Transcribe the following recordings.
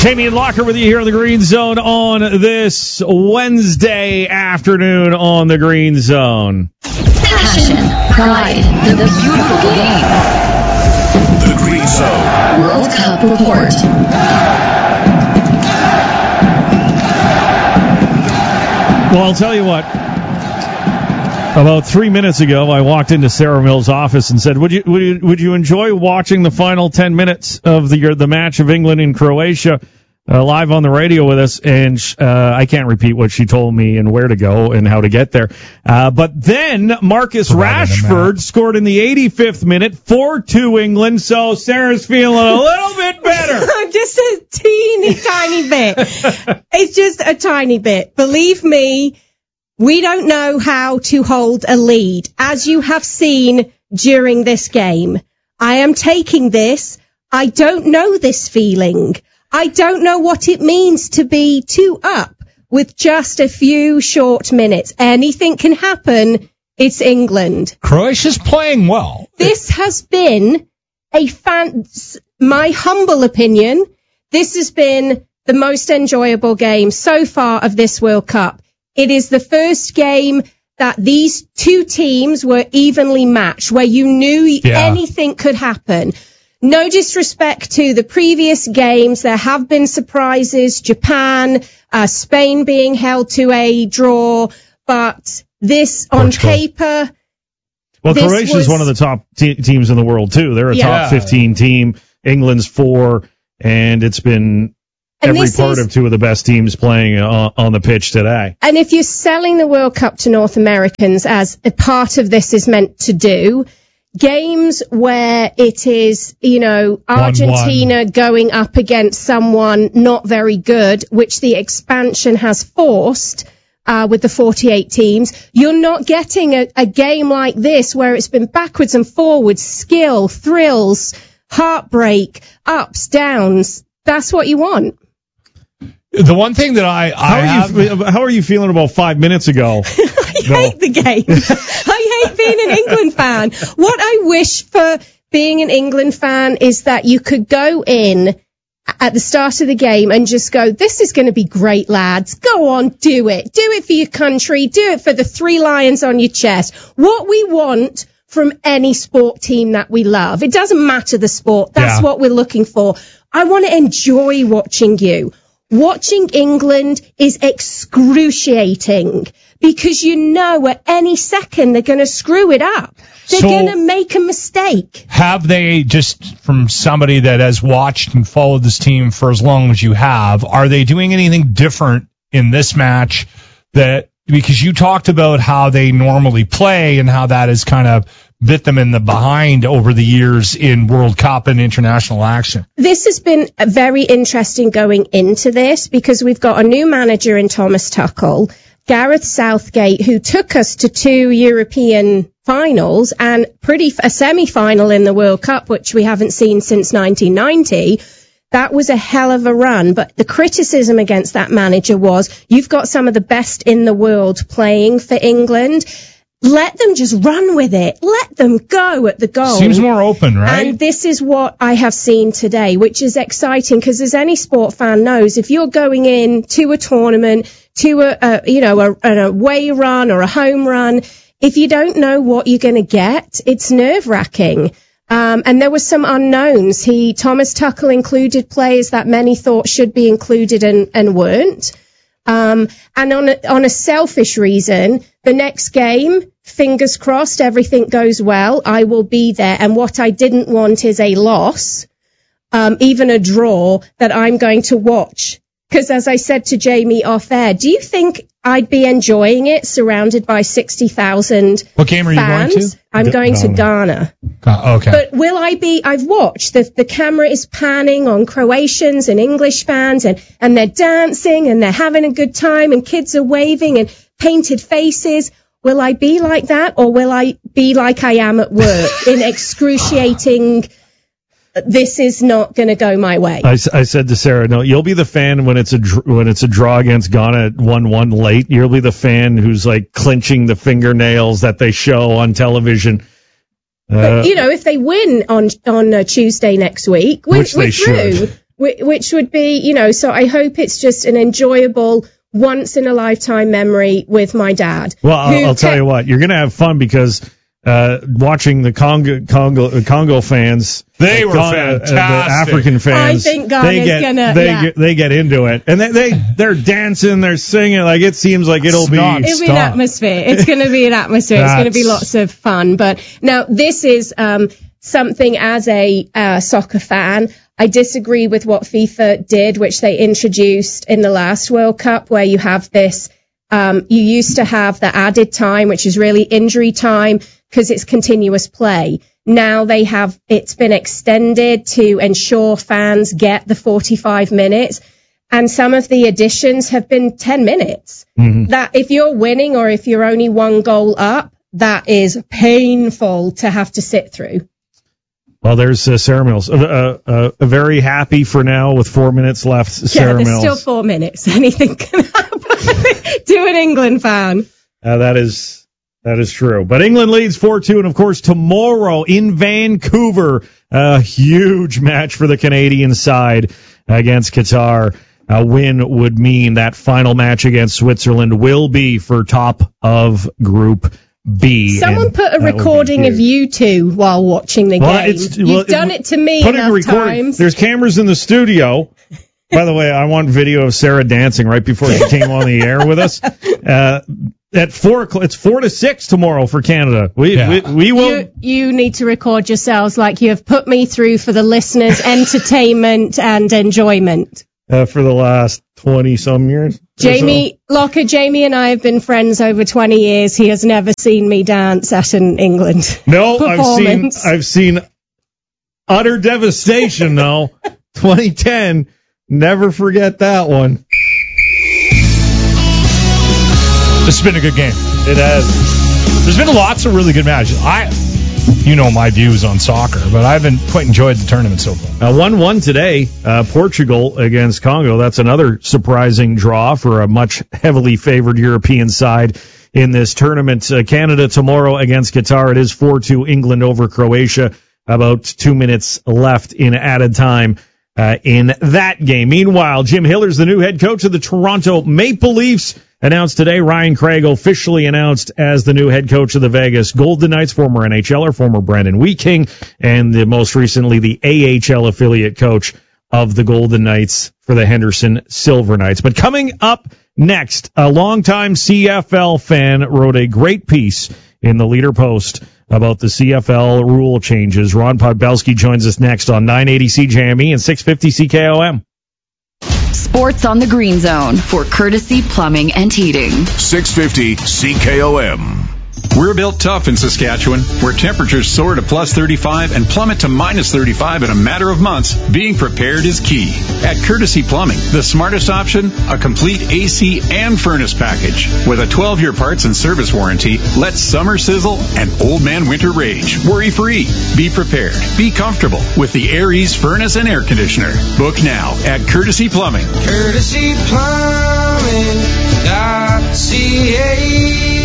Jamie and Locker with you here in the Green Zone on this Wednesday afternoon on the Green Zone. Passion, pride, the beautiful game. The Green Zone World Cup Report. Well, I'll tell you what. About 3 minutes ago, I walked into Sarah Mills' office and said, "Would you enjoy watching the final 10 minutes of the match of England and Croatia?" Live on the radio with us, and I can't repeat what she told me and where to go and how to get there. But then Marcus Rashford scored in the 85th minute, 4-2 England, so Sarah's feeling a little bit better. Just a teeny tiny bit. It's just a tiny bit. Believe me, we don't know how to hold a lead, as you have seen during this game. I am taking this. I don't know this feeling. I don't know what it means to be 2 up with just a few short minutes. Anything can happen. It's England. Croatia's playing well. This has been my humble opinion, this has been the most enjoyable game so far of this World Cup. It is the first game that these two teams were evenly matched, where you knew anything could happen. No disrespect to the previous games. There have been surprises. Japan, Spain being held to a draw. But this, on paper... Well, Croatia's one of the top teams in the world, too. They're a top 15 team. England's 4. And it's been every part of two of the best teams playing on the pitch today. And if you're selling the World Cup to North Americans, as a part of this is meant to do... Games where it is, Argentina 1-1. Going up against someone not very good, which the expansion has forced with the 48 teams, you're not getting a game like this where it's been backwards and forwards, skill, thrills, heartbreak, ups, downs. That's what you want. The one thing that how are you feeling about 5 minutes ago? I hate the game. I hate being an England fan. What I wish for being an England fan is that you could go in at the start of the game and just go, this is going to be great, lads. Go on, do it. Do it for your country. Do it for the 3 lions on your chest. What we want from any sport team that we love. It doesn't matter the sport. That's what we're looking for. I want to enjoy watching you. Watching England is excruciating because you know at any second they're going to screw it up. They're going to make a mistake. Have they, just from somebody that has watched and followed this team for as long as you have, are they doing anything different in this match because you talked about how they normally play and how that has kind of bit them in the behind over the years in World Cup and international action? This has been very interesting going into this because we've got a new manager in Thomas Tuchel, Gareth Southgate, who took us to 2 European finals and a semi-final in the World Cup, which we haven't seen since 1990. That was a hell of a run, but the criticism against that manager was, you've got some of the best in the world playing for England. Let them just run with it. Let them go at the goal. Seems more open, right? And this is what I have seen today, which is exciting because as any sport fan knows, if you're going in to a tournament, to an away run or a home run, if you don't know what you're going to get, it's nerve-wracking. And there were some unknowns. Thomas Tuchel included players that many thought should be included and weren't. And on a selfish reason, the next game, fingers crossed, everything goes well, I will be there. And what I didn't want is a loss, even a draw that I'm going to watch. Because as I said to Jamie off air, do you think I'd be enjoying it surrounded by 60,000 What game are you going to? I'm going to Ghana. Okay. But will I be, I've watched, the camera is panning on Croatians and English fans and they're dancing and they're having a good time and kids are waving and painted faces. Will I be like that or will I be like I am at work in excruciating, this is not going to go my way? I said to Sarah, no, you'll be the fan when it's a draw against Ghana at 1-1 late. You'll be the fan who's like clenching the fingernails that they show on television. But, if they win on Tuesday next week, which they should. which would be, so I hope it's just an enjoyable once-in-a-lifetime memory with my dad. Well, I'll tell you what, you're going to have fun because watching the Congo fans, they were fantastic. The African fans, I think Ghana's they get into it, and they're dancing, they're singing. Like, it seems like it'll be an atmosphere. It's going to be an atmosphere. It's going to be lots of fun. But now this is something as a soccer fan. I disagree with what FIFA did, which they introduced in the last World Cup, where you have this. You used to have the added time, which is really injury time, because it's continuous play. Now it's been extended to ensure fans get the 45 minutes. And some of the additions have been 10 minutes. Mm-hmm. That if you're winning or if you're only one goal up, that is painful to have to sit through. Well, there's Sarah Mills. Very happy for now with 4 minutes left. Sarah Mills. Mills. Still 4 minutes. Anything can happen to an England fan. That is true. But England leads 4-2, and of course tomorrow in Vancouver, a huge match for the Canadian side against Qatar. A win would mean that final match against Switzerland will be for top of Group B. Someone put a recording of you two while watching the game. You've done it to me enough times. There's cameras in the studio. By the way, I want video of Sarah dancing right before she came on the air with us. At 4 o'clock, it's 4 to 6 tomorrow for Canada. We will. You need to record yourselves like you have put me through for the listeners' entertainment and enjoyment. For the last 20-some years. Jamie and I have been friends over 20 years. He has never seen me dance at an England performance. I've seen utter devastation, though. 2010, never forget that one. This has been a good game. It has. There's been lots of really good matches. You know my views on soccer, but I haven't quite enjoyed the tournament so far. 1-1 today, Portugal against Congo. That's another surprising draw for a much heavily favored European side in this tournament. Canada tomorrow against Qatar. It is 4-2 England over Croatia. About 2 minutes left in added time in that game. Meanwhile, Jim Hiller's the new head coach of the Toronto Maple Leafs. Announced today, Ryan Craig officially announced as the new head coach of the Vegas Golden Knights, former NHLer, former Brandon Wheat King, and most recently the AHL affiliate coach of the Golden Knights for the Henderson Silver Knights. But coming up next, a longtime CFL fan wrote a great piece in the Leader Post about the CFL rule changes. Ron Podbelski joins us next on 980 CJME and 650 CKOM. Sports on the Green Zone for Courtesy Plumbing and Heating. 650 CKOM. We're built tough in Saskatchewan, where temperatures soar to plus 35 and plummet to minus 35 in a matter of months. Being prepared is key. At Courtesy Plumbing, the smartest option, a complete AC and furnace package. With a 12-year parts and service warranty, let summer sizzle and old man winter rage. Worry-free. Be prepared. Be comfortable with the AirEase furnace and air conditioner. Book now at Courtesy Plumbing. CourtesyPlumbing.ca.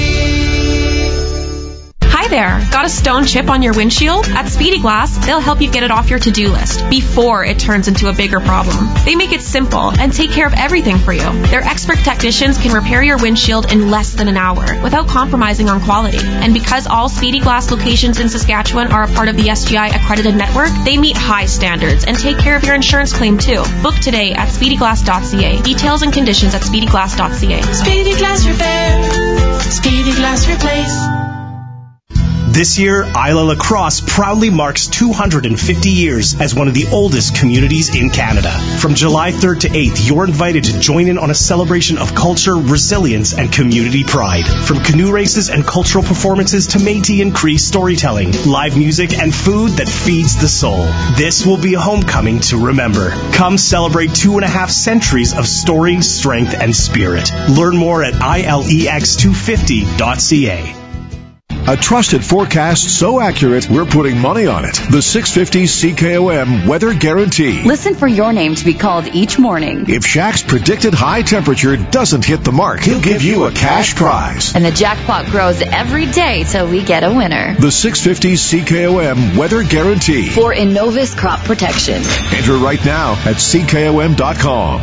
Hi there. Got a stone chip on your windshield? At Speedy Glass, they'll help you get it off your to-do list before it turns into a bigger problem. They make it simple and take care of everything for you. Their expert technicians can repair your windshield in less than an hour without compromising on quality. And because all Speedy Glass locations in Saskatchewan are a part of the SGI accredited network, they meet high standards and take care of your insurance claim too. Book today at speedyglass.ca. Details and conditions at speedyglass.ca. Speedy Glass Repair. Speedy Glass Replace. This year, Isla Lacrosse proudly marks 250 years as one of the oldest communities in Canada. From July 3rd to 8th, you're invited to join in on a celebration of culture, resilience, and community pride. From canoe races and cultural performances to Métis and Cree storytelling, live music, and food that feeds the soul. This will be a homecoming to remember. Come celebrate 2.5 centuries of story, strength, and spirit. Learn more at ilex250.ca. A trusted forecast so accurate, we're putting money on it. The 650 CKOM Weather Guarantee. Listen for your name to be called each morning. If Shaq's predicted high temperature doesn't hit the mark, he'll give you a cash prize. And the jackpot grows every day till we get a winner. The 650 CKOM Weather Guarantee. For Innovis Crop Protection. Enter right now at CKOM.com.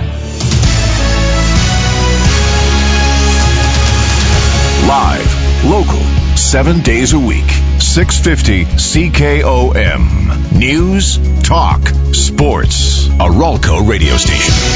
Live, local, 7 days a week. 650 CKOM. News, talk, sports. A Ralco radio station.